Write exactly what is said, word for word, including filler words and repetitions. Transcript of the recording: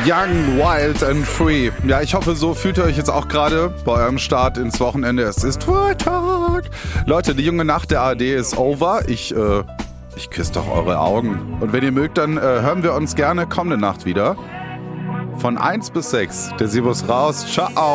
Young, Wild and Free. Ja, ich hoffe, so fühlt ihr euch jetzt auch gerade bei eurem Start ins Wochenende. Es ist Freitag. Leute, die junge Nacht der A R D ist over. Ich, äh, ich küsse doch eure Augen. Und wenn ihr mögt, dann äh, hören wir uns gerne kommende Nacht wieder. Von eins bis sechs. Der Servus raus. Ciao.